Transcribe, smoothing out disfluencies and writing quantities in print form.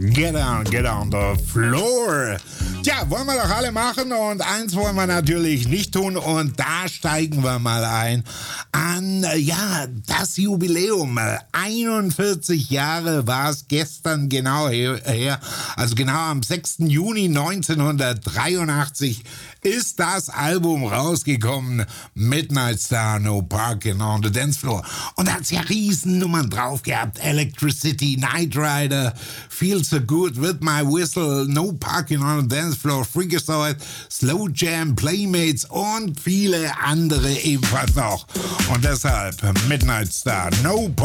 Get on the floor. Tja, wollen wir doch alle machen und eins wollen wir natürlich nicht tun und da steigen wir mal ein an, das Jubiläum. 41 Jahre war es gestern genau her, also genau am 6. Juni 1983 ist das Album rausgekommen, Midnight Star, No Parking on the Dance Floor. Und da hat es ja Riesennummern drauf gehabt, Electricity, Knight Rider, Feel So Good, With My Whistle, No Parking on the Dance Floor, Freakazoid, Slow Jam, Playmates und viele andere ebenfalls noch. Und deshalb Midnight Star, No Parking